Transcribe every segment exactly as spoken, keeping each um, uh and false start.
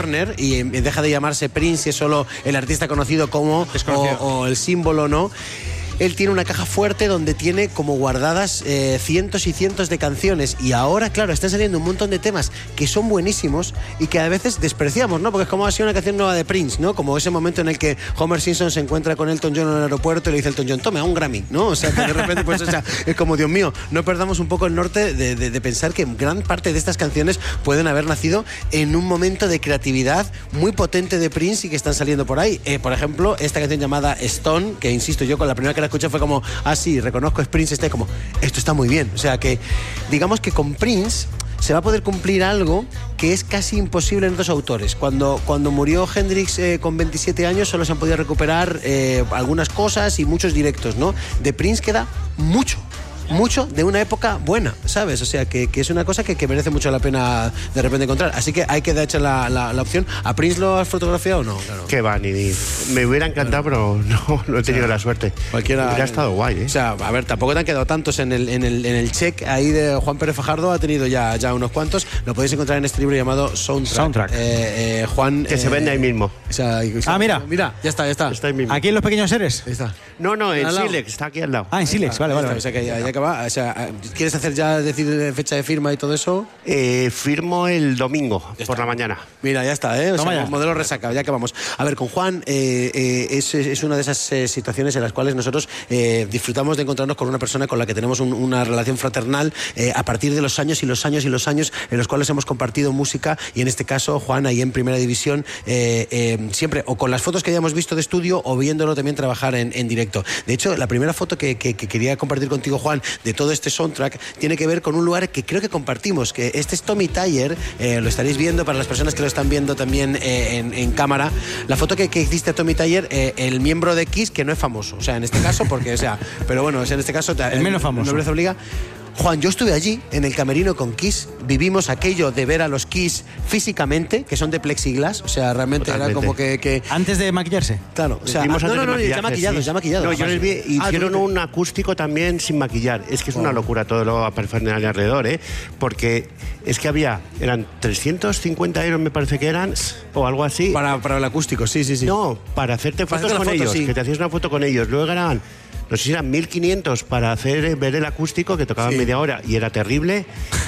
Warner y deja de llamarse Prince y es solo el artista conocido como o, o el símbolo, ¿no? Él tiene una caja fuerte donde tiene como guardadas eh, cientos y cientos de canciones y ahora, claro, están saliendo un montón de temas que son buenísimos y que a veces despreciamos, ¿no? Porque es como ha sido una canción nueva de Prince, ¿no? Como ese momento en el que Homer Simpson se encuentra con Elton John en el aeropuerto y le dice a Elton John, tome, a un Grammy, ¿no? O sea, que de repente, pues, o sea, es como, Dios mío, no perdamos un poco el norte de, de, de pensar que gran parte de estas canciones pueden haber nacido en un momento de creatividad muy potente de Prince y que están saliendo por ahí. Eh, por ejemplo, esta canción llamada Stone, que insisto, yo con la primera que la escuché fue como, ah, sí, reconozco, es Prince, este como, esto está muy bien. O sea que, digamos que con Prince se va a poder cumplir algo que es casi imposible en otros autores. Cuando, cuando murió Hendrix eh, con veintisiete años, solo se han podido recuperar eh, algunas cosas y muchos directos, ¿no? De Prince queda mucho. mucho de una época buena, ¿sabes? O sea, que, que es una cosa que, que merece mucho la pena de repente encontrar. Así que hay que dar hecha la, la, la opción. ¿A Prince lo has fotografiado o no? Claro. Qué va, ni, ni me hubiera encantado, pero no, no he tenido, o sea, la suerte. Cualquiera. Hubiera estado guay, ¿eh? O sea, a ver, tampoco te han quedado tantos en el, en el, en el check ahí de Juan Pérez Fajardo, ha tenido ya, ya unos cuantos. Lo podéis encontrar en este libro llamado Soundtrack. Soundtrack. Eh, eh, Juan. Que eh, se vende ahí mismo. O sea, o sea, ah, mira. Mira, ya está, ya está. Está ahí mismo. ¿Aquí en Los Pequeños Seres? Ahí está. No, no, en al lado. Silex, está aquí al lado. Ah, en Silex, vale, vale, vale. O sea, que ya, ya acaba. O sea, ¿quieres hacer ya, decir fecha de firma y todo eso? Eh, firmo el domingo por la mañana. Mira, ya está, ¿eh? O Toma sea, ya. modelo resaca, ya acabamos. A ver, con Juan eh, eh, es, es una de esas eh, situaciones en las cuales nosotros eh, disfrutamos de encontrarnos con una persona con la que tenemos un, una relación fraternal eh, a partir de los años y los años y los años en los cuales hemos compartido música y en este caso, Juan, ahí en Primera División, eh, eh, siempre o con las fotos que hayamos visto de estudio o viéndolo también trabajar en, en directo. De hecho, la primera foto que, que, que quería compartir contigo, Juan, de todo este soundtrack, tiene que ver con un lugar que creo que compartimos, que este es Tommy Thayer, eh, lo estaréis viendo para las personas que lo están viendo también eh, en, en cámara. La foto que, que hiciste a Tommy Thayer, eh, el miembro de Kiss, que no es famoso, o sea, en este caso, porque, o sea, pero bueno, en este caso... El menos famoso. Nobleza obliga. Juan, yo estuve allí, en el camerino con Kiss, vivimos aquello de ver a los Kiss físicamente, que son de plexiglas, o sea, realmente Totalmente. era como que... que ¿Antes de maquillarse? claro, o sea, Vimos ah, no, antes no, de no, ya maquillaje, maquillados, sí. ya maquillados. No, yo les vi, Ah, hicieron tú- un acústico también sin maquillar. Es que es una locura todo lo parafernalia alrededor, ¿eh? Porque es que había, eran trescientos cincuenta euros me parece que eran, o algo así. Para, para el acústico, sí, sí, sí. No, para hacerte Para fotos hacerte con la foto, ellos, sí. que te hacías una foto con ellos. Luego eran, no sé si eran mil quinientos para hacer eh, ver el acústico, que tocaban Sí. media hora y era terrible.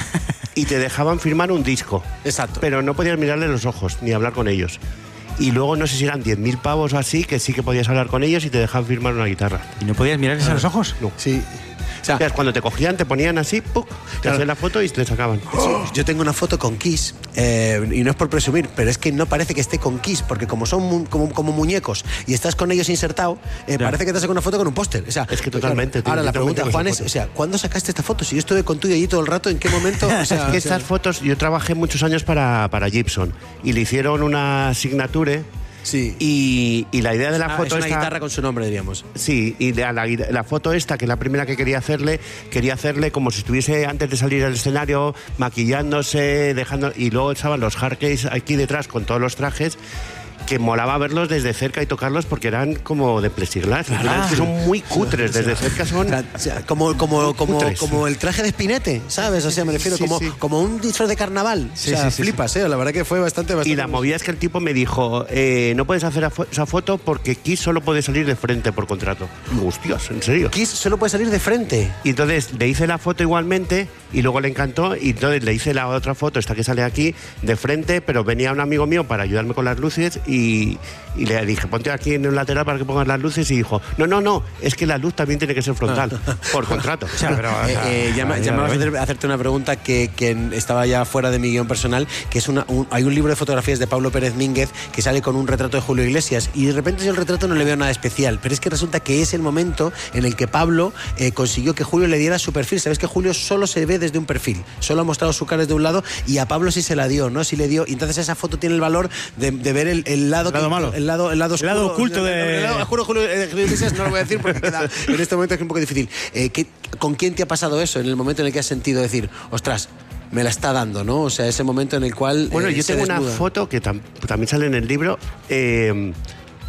Y te dejaban firmar un disco. Exacto. Pero no podías mirarle los ojos ni hablar con ellos. Y luego no sé si eran diez mil pavos o así, que sí que podías hablar con ellos y te dejaban firmar una guitarra. ¿Y no podías mirarles a los ojos? No. Sí. O sea, O sea, cuando te cogían, te ponían así, ¡puc! Te Claro. hacían la foto y te sacaban. yo tengo una foto con Kiss, eh, y no es por presumir, pero es que no parece que esté con Kiss, porque como son mu- como, como muñecos y estás con ellos insertado, eh, parece que te has sacado una foto con un póster. O sea, Es que totalmente, Ahora, la totalmente pregunta, con Juan, esa es, foto. o sea, ¿cuándo sacaste esta foto? Si yo estuve con tú y allí todo el rato, ¿en qué momento? O sea, Es que o sea, estas fotos, yo trabajé muchos años para, para Gibson y le hicieron una signature. sí. Y, y la idea de la Ah, foto es una esta- guitarra con su nombre, diríamos. Sí, y la, la, la foto esta, que es la primera que quería hacerle, quería hacerle como si estuviese antes de salir al escenario, maquillándose, dejando. Y luego estaban los hardcase aquí detrás con todos los trajes, que molaba verlos desde cerca y tocarlos porque eran como de plexiglas. Claro. Es que son muy cutres, desde cerca son. O sea, o sea, como, como, como, Cutres. como el traje de Spinete, ¿sabes? O sea, me refiero Sí, como, sí. como un disfraz de carnaval. Sí, o sea, sí, sí, flipas, ¿eh? La verdad que fue bastante, bastante... Y la movida es que el tipo me dijo, eh, no puedes hacer afo- esa foto porque Kiss solo puede salir de frente por contrato. Digo, hostias, ¿en serio? Kiss solo puede salir de frente. Y entonces le hice la foto igualmente y luego le encantó y entonces le hice la otra foto, esta que sale aquí, de frente, pero venía un amigo mío para ayudarme con las luces y, y le dije, ponte aquí en el lateral para que pongas las luces y dijo, no, no, no, es que la luz también tiene que ser frontal, por contrato. O sea, pero, o Eh, sea, eh, ya me, a ya día me de vas a hoy. hacer- hacerte una pregunta que, que estaba ya fuera de mi guión personal, que es una, un- hay un libro de fotografías de Pablo Pérez Mínguez que sale con un retrato de Julio Iglesias y de repente yo el retrato no le veo nada especial, pero es que resulta que es el momento en el que Pablo eh, consiguió que Julio le diera su perfil. Sabes que Julio solo se ve desde un perfil, solo ha mostrado su cara desde un lado y a Pablo sí se la dio, ¿no? Sí le dio, y entonces esa foto tiene el valor de, de ver el, el lado El lado que- malo. el lado, el lado El lado oscuro, oculto de- el lado oscuro de Julio, eh, Julio Iglesias no lo voy a decir porque queda- en este momento es un poco difícil. Eh, ¿qué- ¿Con quién te ha pasado eso en el momento en el que has sentido decir, ostras, me la está dando, ¿no? O sea, ese momento en el cual... Bueno, eh, yo se tengo una desnuda. foto que tam- también sale en el libro, eh,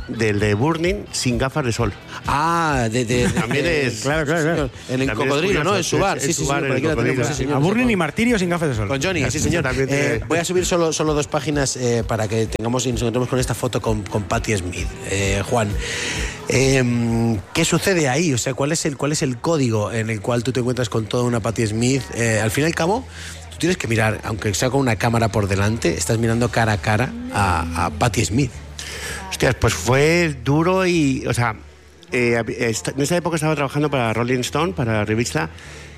del de Burning sin gafas de sol. Ah, de, de, de También de- es- Claro, claro, claro. En el También es cocodrilo, ¿no? curioso, En su bar. es- Sí, es sí, su sí, bar, por el aquí la tenemos, cocodrilo. sí, señor. A Burning y Martirio sin gafas de sol. Con Johnny, sí, Eso señor. también Eh, tiene- voy a subir solo, solo dos páginas eh, para que tengamos y nos encontremos con esta foto con, con Patti Smith. Eh, Juan, eh, ¿qué sucede ahí? O sea, ¿cuál es, el, ¿cuál es el código en el cual tú te encuentras con toda una Patti Smith? Eh, al fin y al cabo, tú tienes que mirar, aunque sea con una cámara por delante, estás mirando cara a cara a, a Patti Smith. Hostias, pues fue duro y, o sea, eh, esta- en esa época estaba trabajando para Rolling Stone, para la revista,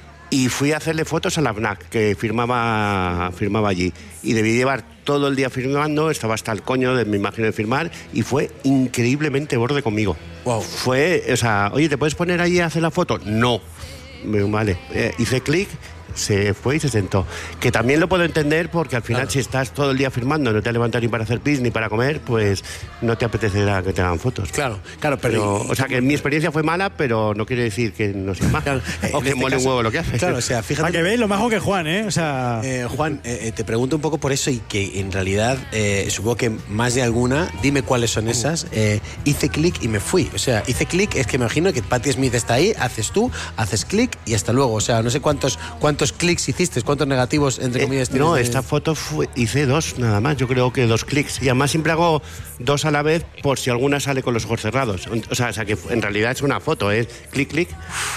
y fui a hacerle fotos a la F N A C, que firmaba, firmaba allí. Y debí llevar todo el día firmando, estaba hasta el coño de mi imagen de firmar, y fue increíblemente borde conmigo. Wow. Fue, o sea, oye, ¿te puedes poner ahí a hacer la foto? No. Me- Vale, Eh, hice clic, se fue y se sentó. Que también lo puedo entender porque al final Claro. si estás todo el día firmando, no te levantas ni para hacer pis ni para comer, pues no te apetecerá que te hagan fotos. Claro, claro, pero... Pero, o sea, que mi experiencia fue mala, pero no quiere decir que no sea mala. Claro, eh, o en que este mole un caso- huevo lo que hace. Claro, o sea, Para fíjate... que veáis lo majo que Juan, ¿eh? O sea, Eh, Juan, eh, eh, te pregunto un poco por eso y que en realidad eh, supongo que más de alguna, dime cuáles son esas, eh, hice clic y me fui. O sea, hice clic, es que me imagino que Patti Smith está ahí, haces tú, haces clic y hasta luego. O sea, no sé cuántos cuántos clics hiciste, cuántos negativos, entre Eh, comillas, tienes no, de- esta foto fue- hice dos nada más, yo creo que dos clics. Y además siempre hago dos a la vez por si alguna sale con los ojos cerrados. O sea, o sea que en realidad es una foto, es clic, clic,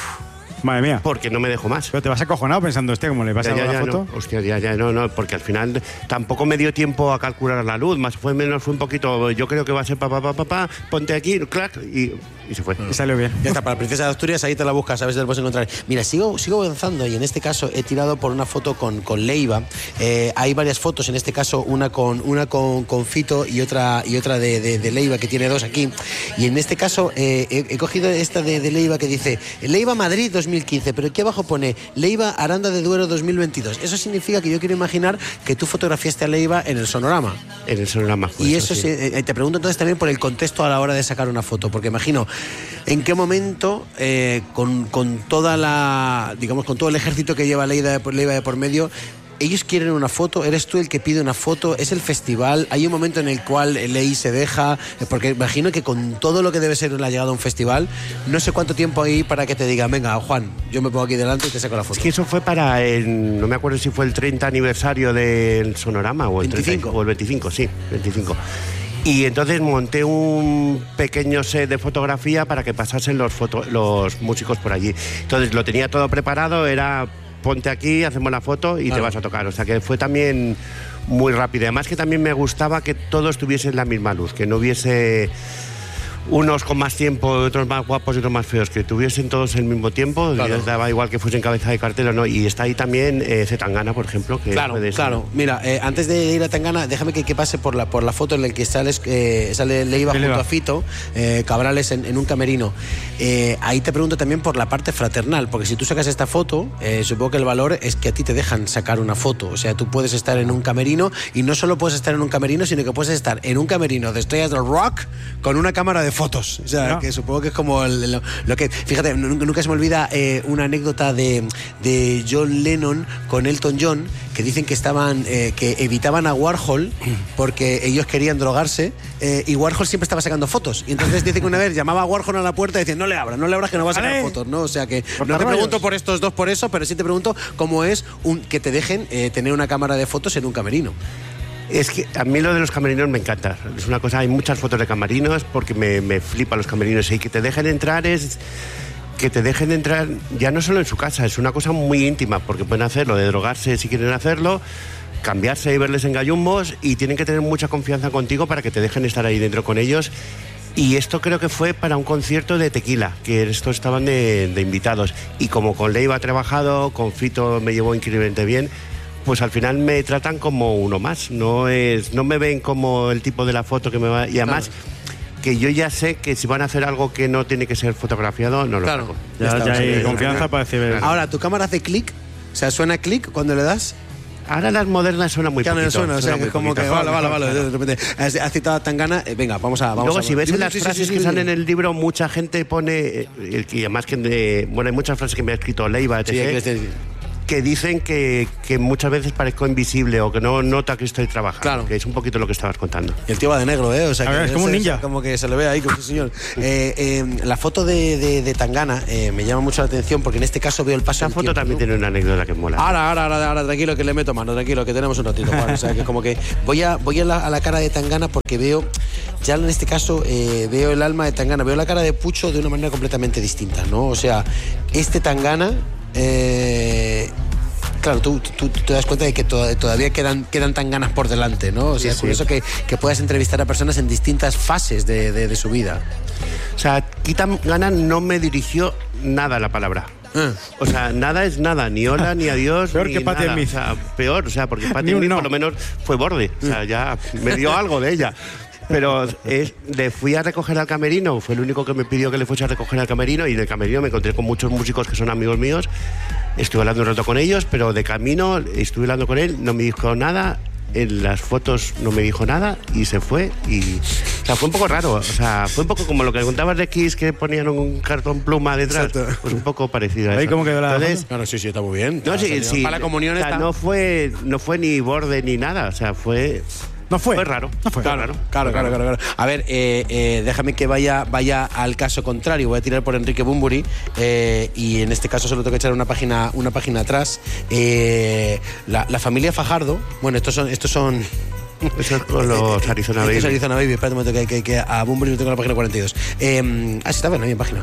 madre mía. porque no me dejo más. Pero te vas acojonado pensando, hostia, ¿cómo le vas a Ya, dar ya, la ya, foto? no. Hostia, ya, ya, no, no, porque al final tampoco me dio tiempo a calcular la luz, más fue menos, fue un poquito, yo creo que va a ser papá, papá, papá, ponte aquí, clac, y, y se fue. Y salió bien. Ya está, para Princesa de Asturias, ahí te la buscas, a ver si te la puedes encontrar. Mira, sigo, sigo avanzando y en este caso he tirado por una foto con, con Leiva. Eh, hay varias fotos, en este caso una con una con, con Fito y otra y otra de, de, de Leiva, que tiene dos aquí. Y en este caso eh, he, he cogido esta de, de Leiva que dice Leiva Madrid dos mil quince, pero aquí abajo pone Leiva Aranda de Duero dos mil veintidós. Eso significa que yo quiero imaginar que tú fotografiaste a Leiva en el Sonorama. En el sonorama fue Y eso, eso sí. sí, eh, te pregunto entonces también por el contexto a la hora de sacar una foto, porque imagino en qué momento, eh, con, con toda la, digamos, con todo el ejército que lleva Leiva de por, Leiva de por medio, ellos quieren una foto, eres tú el que pide una foto, es el festival, hay un momento en el cual Ley se deja, eh, porque imagino que con todo lo que debe ser la llegada a un festival, no sé cuánto tiempo hay para que te digan, venga, Juan, yo me pongo aquí delante y te saco la foto. Es que eso fue para el, no me acuerdo si fue el treinta aniversario del Sonorama o el veinticinco. treinta, o el veinticinco, sí, veinticinco. Y entonces monté un pequeño set de fotografía para que pasasen los, foto- los músicos por allí. Entonces lo tenía todo preparado, era ponte aquí, hacemos la foto y Claro. te vas a tocar. O sea que fue también muy rápido. Además que también me gustaba que todos tuviesen la misma luz, que no hubiese unos con más tiempo, otros más guapos y otros más feos, que tuviesen todos el mismo tiempo. Claro. Les daba igual que fuesen cabeza de cartel o no. Y está ahí también eh, Zetangana, por ejemplo. Que Claro, puede ser- claro. Mira, eh, antes de ir a Tangana, déjame que, que pase por la, por la foto en la que sales, eh, sale Leiva junto Leiva. a Fito, eh, Cabrales en, en un camerino. Eh, ahí te pregunto también por la parte fraternal, porque si tú sacas esta foto, eh, supongo que el valor es que a ti te dejan sacar una foto. O sea, tú puedes estar en un camerino y no solo puedes estar en un camerino, sino que puedes estar en un camerino de estrellas del rock con una cámara de fotos. O sea, No. que supongo que es como el- lo, lo que... Fíjate, nunca, nunca se me olvida eh, una anécdota de, de John Lennon con Elton John, que dicen que estaban eh, que evitaban a Warhol porque ellos querían drogarse, eh, y Warhol siempre estaba sacando fotos. Y entonces dicen que una vez llamaba a Warhol a la puerta y decían, no le abras, no le abras que no va a sacar Vale. fotos, ¿no? O sea que no te Cortarrollos. pregunto por estos dos por eso, pero sí te pregunto cómo es un, que te dejen eh, tener una cámara de fotos en un camerino. Es que a mí lo de los camerinos me encanta. Es una cosa, hay muchas fotos de camerinos porque me, me flipan los camerinos. Y que te dejen entrar es... Que te dejen entrar ya no solo en su casa, es una cosa muy íntima, porque pueden hacerlo, de drogarse si quieren hacerlo, cambiarse y verles en gallumbos, y tienen que tener mucha confianza contigo para que te dejen estar ahí dentro con ellos. Y esto creo que fue para un concierto de Tequila, que estos estaban de, de invitados. Y como con Leiva he trabajado, con Fito me llevó increíblemente bien, pues al final me tratan como uno más. No es, no me ven como el tipo de la foto que me va... Y además... que yo ya sé que si van a hacer algo que no tiene que ser fotografiado, no lo Claro. saco. Ya, está, ya o sea, hay que- confianza para decir... Ahora, ¿tu cámara hace clic? O sea, ¿suena clic cuando le das? Ahora las modernas suenan muy Ya no poquito. suena, o sea, suenan que muy es como poquito. que vale, vale, vale, de repente has, has citado a Tangana, eh, venga, vamos a... Vamos Luego, a, si ves en Sí, las sí, sí, frases sí, que sí. salen en el libro, mucha gente pone, eh, y además que, de- bueno, hay muchas frases que me ha escrito Leiva, Sí, etcétera, que es de- que dicen que, que muchas veces parezco invisible o que no nota que estoy trabajando. Claro. Que es un poquito lo que estabas contando. Y el tío va de negro, ¿eh? O sea, A que ver, es como un ninja. Como que se le ve ahí, como ese señor. Eh, eh, la foto de, de, de Tangana eh, me llama mucho la atención porque en este caso veo el paso Esa del foto tiempo, también ¿no? tiene una anécdota que mola. Ahora, ahora, ahora, ahora, tranquilo, que le meto mano, tranquilo, que tenemos un ratito, Juan. O sea, que como que voy a, voy a la, a la cara de Tangana porque veo, ya en este caso, eh, veo el alma de Tangana, veo la cara de Pucho de una manera completamente distinta, ¿no? O sea, este Tangana... Eh, Claro, tú, tú, tú te das cuenta de que to- todavía quedan, quedan tan ganas por delante, ¿no? O sea, Sí, es sí. curioso que, que puedas entrevistar a personas en distintas fases de, de, de su vida. O sea, Tangana no me dirigió nada la palabra. Ah. O sea, nada es nada, ni hola, ni adiós, Peor ni que Patti nada. Smith. O sea, peor, o sea, porque Ni Patti un Smith no. por lo menos fue borde. O sea, ya me dio algo de ella. Pero es, le fui a recoger al camerino, fue el único que me pidió que le fuese a recoger al camerino, y en el camerino me encontré con muchos músicos que son amigos míos. Estuve hablando un rato con ellos, pero de camino estuve hablando con él, no me dijo nada, en las fotos no me dijo nada y se fue. Y, o sea, fue un poco raro, o sea, fue un poco como lo que contabas de Kiss, que ponían un cartón pluma detrás. Exacto. Pues un poco parecido a Ahí eso. cómo quedó la Entonces, foto. Claro, sí, sí, está muy bien. no, Ha sí, salido- sí, Para la comunión o sea, está... no fue, no fue ni borde ni nada, o sea, fue... No fue. Fue raro. No fue. Fue Claro, raro. claro, claro, claro, claro. A ver, eh, eh, déjame que vaya, vaya al caso contrario. Voy a tirar por Enrique Bunbury eh, y en este caso solo tengo que echar una página, una página atrás. Eh, la, la familia Fajardo, bueno, estos son, estos son. Eso es con los Arizona Estos Baby. Arizona Baby, espérate un momento que, que, que a Bunbury lo tengo en la página cuarenta y dos. Eh, ah, sí, está bien, ahí en página.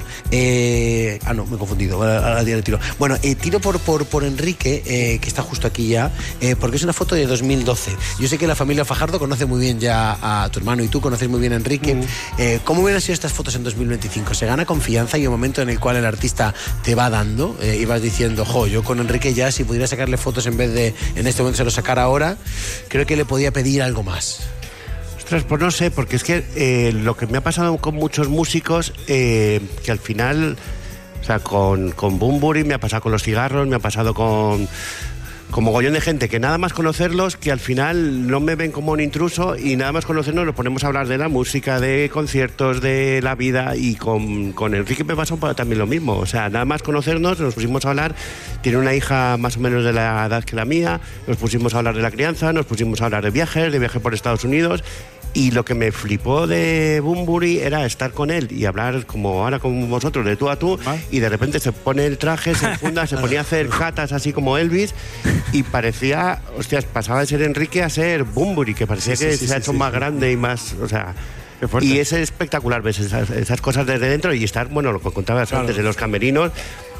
Eh, ah, no, me he confundido. Ahora, ahora tiro, tiro. Bueno, eh, tiro por, por, por Enrique, eh, que está justo aquí ya, eh, porque es una foto de dos mil doce. Yo sé que la familia Fajardo conoce muy bien ya a tu hermano y tú conoces muy bien a Enrique. Mm. Eh, ¿Cómo hubieran sido estas fotos en dos mil veinticinco? ¿Se gana confianza y un momento en el cual el artista te va dando eh, y vas diciendo, jo, yo con Enrique ya, si pudiera sacarle fotos en vez de en este momento se lo sacara ahora, creo que le podía pedir algo más? Ostras, pues no sé, porque es que eh, lo que me ha pasado con muchos músicos, eh, que al final, o sea, con, con Bunbury me ha pasado con los cigarros, me ha pasado con, con mogollón de gente, que nada más conocerlos, que al final no me ven como un intruso, y nada más conocernos nos ponemos a hablar de la música, de conciertos, de la vida, y con, con Enrique me pasó también lo mismo. O sea, nada más conocernos, nos pusimos a hablar, tiene una hija más o menos de la edad que la mía, nos pusimos a hablar de la crianza, nos pusimos a hablar de viajes, de viaje por Estados Unidos. Y lo que me flipó de Bunbury era estar con él y hablar como ahora con vosotros, de tú a tú, ¿Ah? y de repente se pone el traje, se enfunda, se ponía a hacer catas así como Elvis, y parecía, hostias, pasaba de ser Enrique a ser Bunbury, que parecía Sí, que sí, se sí, ha sí, hecho sí, más sí. grande y más, o sea... Qué fuerte. Y es espectacular, ves esas, esas cosas desde dentro y estar, bueno, lo que contabas Claro. antes, de los camerinos,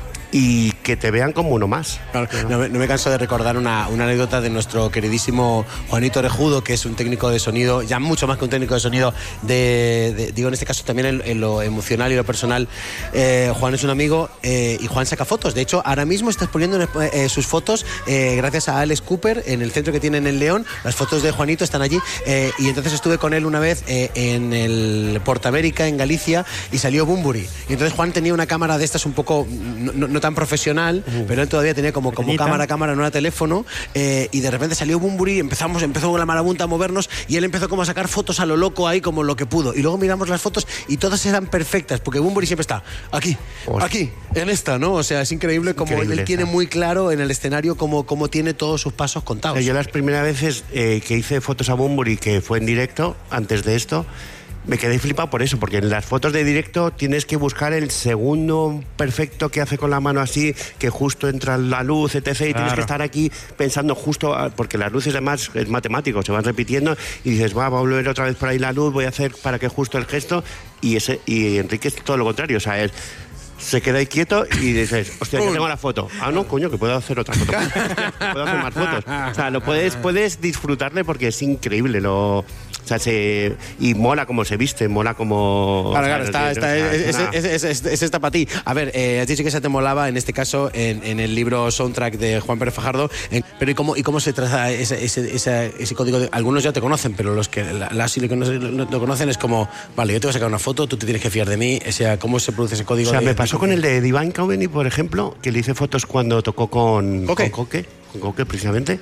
y que te vean como uno más. Claro, no, me, no me canso de recordar una, una anécdota de nuestro queridísimo Juanito Orejudo, que es un técnico de sonido, ya mucho más que un técnico de sonido, de, de- digo en este caso también en, en lo emocional y lo personal. Eh, Juan es un amigo eh, y Juan saca fotos. De hecho, ahora mismo estás poniendo eh, sus fotos eh, gracias a Alex Cooper en el centro que tiene en el León. Las fotos de Juanito están allí eh, y entonces estuve con él una vez eh, en el Portamérica, en Galicia, y salió Bunbury. Y entonces Juan tenía una cámara de estas un poco, no, no- no tan profesional, uh-huh. pero él todavía tenía como, como Pequeñita. cámara, cámara, no era teléfono, eh, y de repente salió Bunbury, empezamos, empezó con la marabunta a movernos y él empezó como a sacar fotos a lo loco ahí, como lo que pudo. Y luego miramos las fotos y todas eran perfectas, porque Bunbury siempre está aquí, Hostia. aquí, en esta, ¿no? O sea, es increíble como Increíble, él tiene ¿sabes? muy claro en el escenario cómo, cómo tiene todos sus pasos contados. Yo las primeras veces eh, que hice fotos a Bunbury, que fue en directo, antes de esto, me quedé flipado por eso, porque en las fotos de directo tienes que buscar el segundo perfecto que hace con la mano así, que justo entra la luz, etcétera. Y tienes Claro. que estar aquí pensando justo, ah, porque las luces además es matemático, se van repitiendo, y dices, va, va a volver otra vez por ahí la luz, voy a hacer para que justo el gesto, y ese y Enrique es todo lo contrario, o sea, es... Se queda ahí quieto y dices, hostia, ya tengo la foto. Ah, no, coño, que puedo hacer otra foto. Puedo hacer más fotos. O sea, lo puedes, puedes disfrutarle porque es increíble. Lo, o sea, se, y mola como se viste, mola como... Claro, o sea, claro, está, o está, sea, es, es una- es- es- es- es esta para ti. A ver, eh, has dicho que esa te molaba, en este caso, en, en el libro Soundtrack de Juan Pérez Fajardo. En- pero ¿y cómo, ¿y cómo se traza ese, ese, ese, ese código? De, algunos ya te conocen, pero los que la, las sí lo conocen, lo, lo conocen es como, vale, yo te voy a sacar una foto, tú te tienes que fiar de mí. O sea, ¿cómo se produce ese código? O sea, de, me pasó con el de Divine Comedy, por ejemplo, que le hice fotos cuando tocó con Coque. con Coque, con Coque precisamente.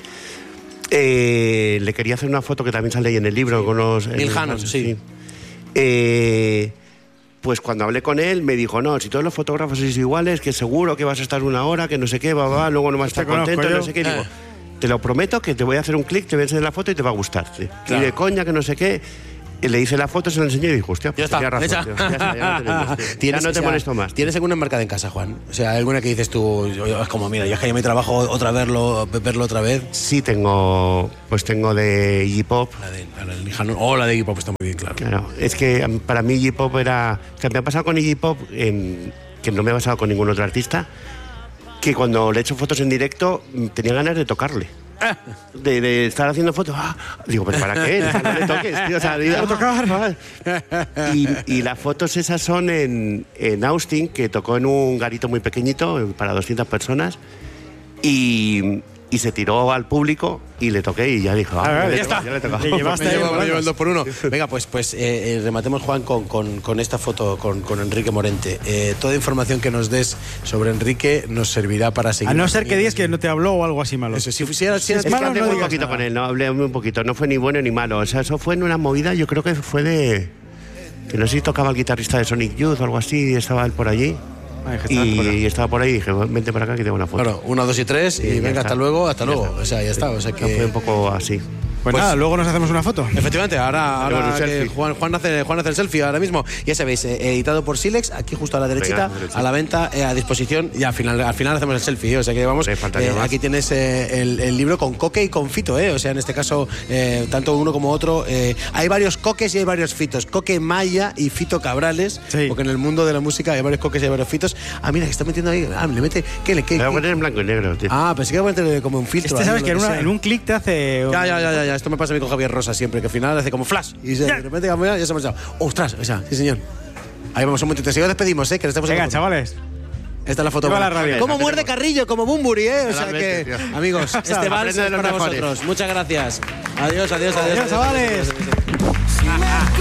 Eh, le quería hacer una foto que también sale ahí en el libro, con los... Mil eh, Hanos, sí. Eh, pues cuando hablé con él me dijo, no, si todos los fotógrafos sois iguales, que seguro que vas a estar una hora, que no sé qué, va, va, luego no vas a estar contento, no sé qué. Y digo, te lo prometo que te voy a hacer un clic, te voy a enseñar la foto y te va a gustar. ¿Sí? Claro. Y de coña, que no sé qué. Y le hice la foto, se la enseñé y dijo, hostia, pues ya tenía razón. Ya, tío, ya, está, ya, no tenemos, ya no te molesto más. ¿Tienes alguna enmarcada en casa, Juan? O sea, alguna que dices tú, es como, mira, yo es que ya me trabajo otra verlo, verlo otra vez. Sí, tengo, pues tengo de Iggy Pop. La de, la de Lijano, oh, la de Iggy Pop está muy bien, claro. Claro, es que para mí Iggy Pop era... O sea, me ha pasado con Iggy Pop, en, que no me ha pasado con ningún otro artista, que cuando le he hecho fotos en directo tenía ganas de tocarle. De, de estar haciendo fotos. Ah, digo, ¿pero para qué? O sea, no le toques, tío. O sea, digo, tocar. Y, y las fotos esas son en, en Austin, que tocó en un garito muy pequeñito para doscientas personas. Y, y se tiró al público y le toqué y ya dijo, ah, ah, ya, ya le está. Ya le tocó. Le llevaste me ahí llevo, me llevo el dos dos por uno. Venga, pues, pues eh, eh, rematemos, Juan, con, con, con esta foto con, con Enrique Morente. Eh, toda información que nos des sobre Enrique nos servirá para seguir. A no ser que digas que no te habló o algo así malo. Eso, si, si, era, si es Es malo, que hablé no muy digas poquito nada. con él, no hablé muy poquito, no fue ni bueno ni malo. O sea, eso fue en una movida, yo creo que fue de... Que no sé si tocaba el guitarrista de Sonic Youth o algo así, y estaba él por allí. Ay, que estabas Y, fuera. y estaba por ahí y dije, vente para acá que tengo una foto. Claro, uno, dos y tres, y ya venga, está. hasta luego, hasta Ya luego. está. O sea, ya está. O sea que... Fue un poco así. Pues, Pues- nada, luego nos hacemos una foto. Efectivamente, ahora, Hacemos ahora un que selfie. Juan, Juan, hace, Juan hace el selfie ahora mismo. Ya sabéis, eh, editado por Silex, aquí justo a la derechita, Venga, derechita. a la venta, eh, a disposición, y al final, al final hacemos el selfie. ¿eh? O sea que vamos, Sí, faltaría eh, más. aquí tienes eh, el, el libro con Coque y con Fito, ¿eh? O sea, en este caso, eh, tanto uno como otro. Eh, hay varios Coques y hay varios Fitos. Coque Maya y Fito Cabrales, Sí. porque en el mundo de la música hay varios Coques y hay varios Fitos. Ah, mira, que está metiendo ahí, ah, le mete, ¿qué le qué? Me voy a qué? poner en blanco y negro, tío. Ah, pensé que iba a meter como un filtro. Este ahí, sabes o que en, lo una- sea. en un clic te hace... Ya, ya, ya, ya, ya, esto me pasa a mí con Javier Rosa siempre, que al final hace como flash y se- de repente ya se ha marchado. ¡Ostras! O sea, sí, señor. Ahí vamos un momentito. Si nos despedimos, ¿eh? Que nos estamos Venga, en la foto. chavales. Esta es la foto. Viva buena. la radio. ¿Cómo La muerde tenemos. Carrillo? Como Bumburi, ¿eh? O sea Realmente, que, tío. amigos, este vals Aprende es de los para mejores. vosotros. Muchas gracias. Adiós, adiós, adiós. Adiós, chavales. adiós, adiós, adiós.